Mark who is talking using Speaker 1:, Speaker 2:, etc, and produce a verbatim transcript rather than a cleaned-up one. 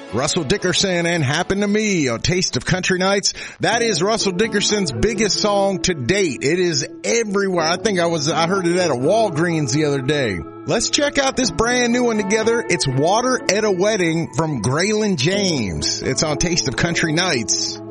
Speaker 1: Russell Dickerson and Happen to Me on Taste of Country Nights. That is Russell Dickerson's biggest song to date. It is everywhere. I think I was, I heard it at a Walgreens the other day. Let's check out this brand new one together. It's Water at a Wedding from Graylin James. It's on Taste of Country Nights.